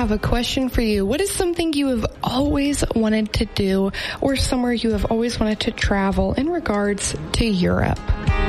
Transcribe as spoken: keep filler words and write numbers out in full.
have a question for you. What is something you have always wanted to do or somewhere you have always wanted to travel in regards to Europe?